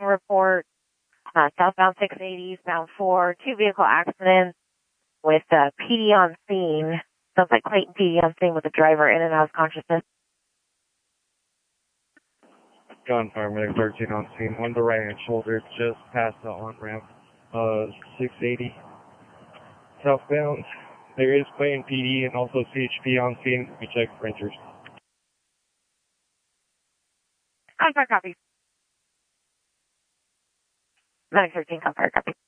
report. Southbound 680, bound 4, 2 vehicle accidents with PD on scene. Sounds like Clayton PD on scene with the driver in and out of consciousness. Gunfire medic 13 on scene. On the right hand shoulder, just past the on-ramp. 680 southbound. There is Clayton PD and also CHP on scene. We check printers. Gunfire copy. Medic 13, gunfire copy.